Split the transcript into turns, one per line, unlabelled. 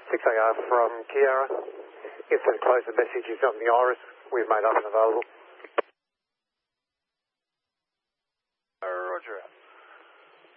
6AR from Kiara. Instant close the message is on the Iris. We've made up and available.
Roger.